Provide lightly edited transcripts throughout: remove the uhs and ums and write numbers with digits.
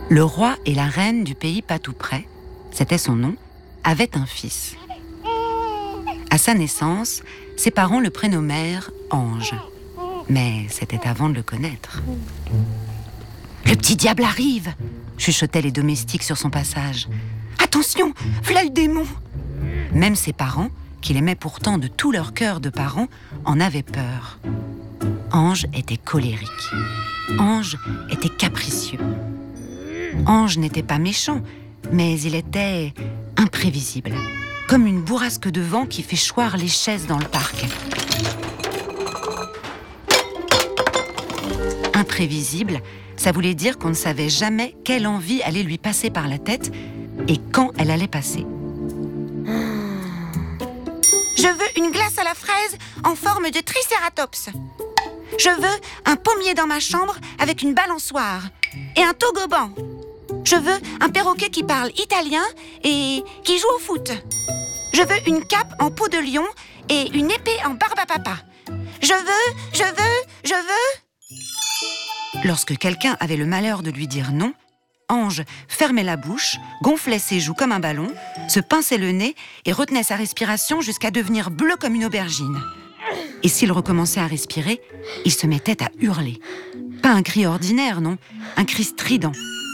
Le roi et la reine du pays pas tout près, c'était son nom, avaient un fils. À sa naissance, ses parents le prénommèrent Ange. Mais c'était avant de le connaître. « Le petit diable arrive !» chuchotaient les domestiques sur son passage. « Attention, v'là le démon !» Même ses parents, qui l'aimaient pourtant de tout leur cœur de parents, en avaient peur. Ange était colérique. Ange était capricieux. Ange n'était pas méchant, mais il était imprévisible, comme une bourrasque de vent qui fait choir les chaises dans le parc. Imprévisible, ça voulait dire qu'on ne savait jamais quelle envie allait lui passer par la tête et quand elle allait passer. Je veux une glace à la fraise en forme de tricératops. Je veux un pommier dans ma chambre avec une balançoire et un toboggan. Je veux un perroquet qui parle italien et qui joue au foot. Je veux une cape en peau de lion et une épée en barbe à papa. Je veux... Lorsque quelqu'un avait le malheur de lui dire non, Ange fermait la bouche, gonflait ses joues comme un ballon, se pinçait le nez et retenait sa respiration jusqu'à devenir bleu comme une aubergine. Et s'il recommençait à respirer, il se mettait à hurler. Pas un cri ordinaire, non, un cri strident.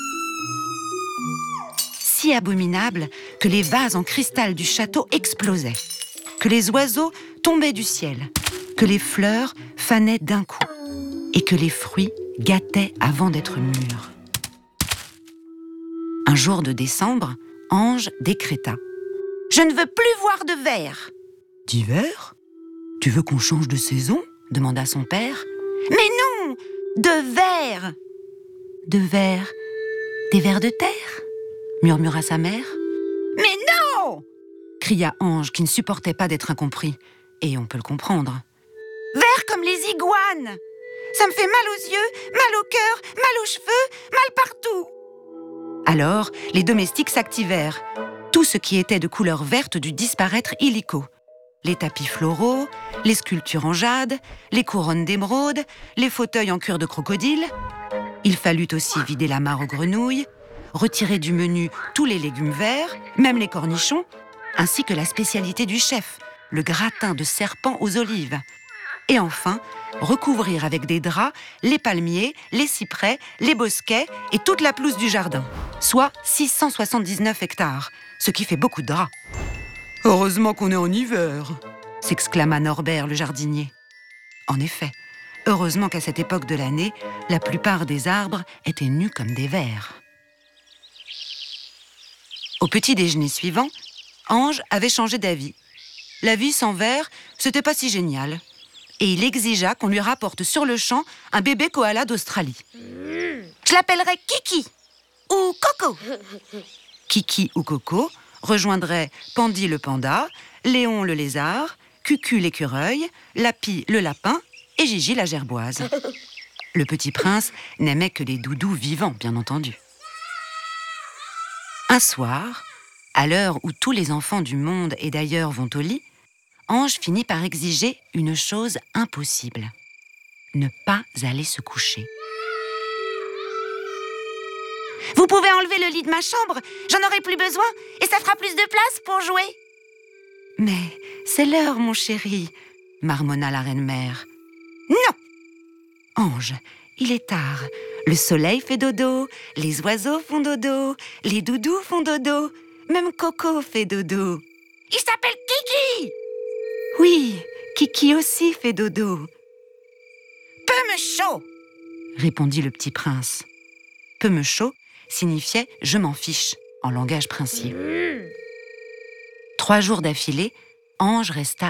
Si abominable que les vases en cristal du château explosaient, que les oiseaux tombaient du ciel, que les fleurs fanaient d'un coup et que les fruits gâtaient avant d'être mûrs. Un jour de décembre, Ange décréta « Je ne veux plus voir de verre !» « D'hiver ? Tu veux qu'on change de saison ?» demanda son père. « Mais non ! De verre !»« De verre ? Des vers de terre ?» murmura sa mère. « Mais non !» cria Ange qui ne supportait pas d'être incompris. Et on peut le comprendre. « Vert comme les iguanes ! Ça me fait mal aux yeux, mal au cœur, mal aux cheveux, mal partout !» Alors, les domestiques s'activèrent. Tout ce qui était de couleur verte dut disparaître illico. Les tapis floraux, les sculptures en jade, les couronnes d'émeraude, les fauteuils en cuir de crocodile. Il fallut aussi vider la mare aux grenouilles, retirer du menu tous les légumes verts, même les cornichons, ainsi que la spécialité du chef, le gratin de serpent aux olives. Et enfin, recouvrir avec des draps les palmiers, les cyprès, les bosquets et toute la pelouse du jardin, soit 679 hectares, ce qui fait beaucoup de draps. « Heureusement qu'on est en hiver !» s'exclama Norbert le jardinier. En effet, heureusement qu'à cette époque de l'année, la plupart des arbres étaient nus comme des vers. Au petit déjeuner suivant, Ange avait changé d'avis. La vie sans verre, c'était pas si génial. Et il exigea qu'on lui rapporte sur le champ un bébé koala d'Australie. Je l'appellerai Kiki ou Coco. Kiki ou Coco rejoindraient Pandy le panda, Léon le lézard, Cucu l'écureuil, Lapi le lapin et Gigi la gerboise. Le petit prince n'aimait que les doudous vivants, bien entendu. Un soir, à l'heure où tous les enfants du monde et d'ailleurs vont au lit, Ange finit par exiger une chose impossible. Ne pas aller se coucher. « Vous pouvez enlever le lit de ma chambre, j'en aurai plus besoin et ça fera plus de place pour jouer. » « Mais c'est l'heure, mon chéri, » marmonna la reine-mère. « Non !» « Ange, il est tard. Le soleil fait dodo, les oiseaux font dodo, les doudous font dodo, même Coco fait dodo. »« Il s'appelle Kiki !»« Oui, Kiki aussi fait dodo. »« Peu me chaud !» répondit le petit prince. Peu me chaud signifiait « je m'en fiche » en langage princier. 3 jours d'affilée, Ange resta